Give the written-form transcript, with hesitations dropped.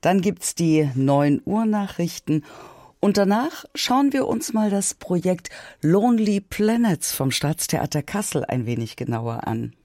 Dann gibt's die 9 Uhr Nachrichten. Und danach schauen wir uns mal das Projekt Lonely Planets vom Staatstheater Kassel ein wenig genauer an.